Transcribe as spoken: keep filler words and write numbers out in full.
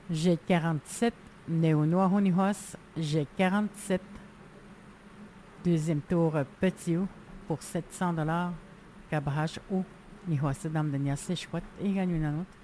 J'ai quarante-sept. Néo-Noir Nihos. J'ai quarante-sept. Deuxième tour, euh, petit ou pour sept cents dollars. Cabrage ou Nihos Dame de Niasse Chouette et gagne une autre.